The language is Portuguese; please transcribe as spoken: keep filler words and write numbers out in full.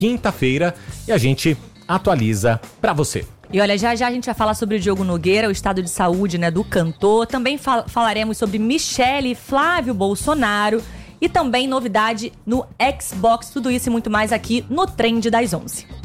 quinta-feira e a gente atualiza pra você. E olha, já já a gente vai falar sobre o Diogo Nogueira, o estado de saúde, né, do cantor. Também fal- falaremos sobre Michele e Flávio Bolsonaro. E também novidade no Xbox. Tudo isso e muito mais aqui no Trend das onze.